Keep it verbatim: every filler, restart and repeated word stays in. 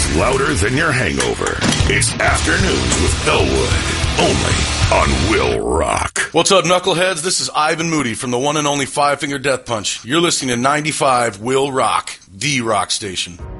It's louder than your hangover. It's Afternoons with Elwood, only on Will Rock. What's up, knuckleheads? This is Ivan Moody from the one and only Five Finger Death Punch. You're listening to ninety-five Will Rock, the rock station.